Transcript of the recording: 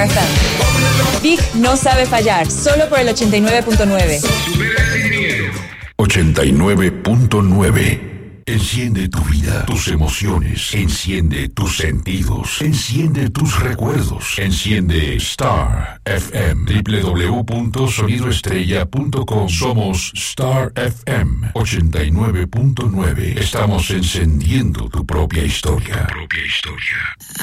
Star FM. Big no sabe fallar, solo por el 89.9. 89.9. Enciende tu vida, tus emociones, enciende tus sentidos, enciende tus recuerdos, enciende Star FM, www.sonidoestrella.com. Somos Star FM 89.9. Estamos encendiendo tu propia historia.